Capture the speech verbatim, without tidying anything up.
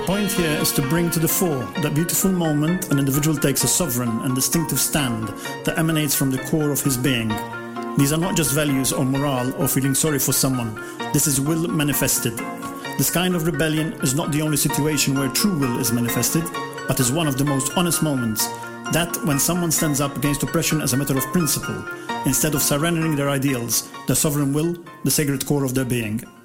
point here is to bring to the fore that beautiful moment an individual takes a sovereign and distinctive stand that emanates from the core of his being. These are not just values or morale or feeling sorry for someone. This is will manifested. This kind of rebellion is not the only situation where true will is manifested, but is one of the most honest moments. That when someone stands up against oppression as a matter of principle, instead of surrendering their ideals, their sovereign will, the sacred core of their being.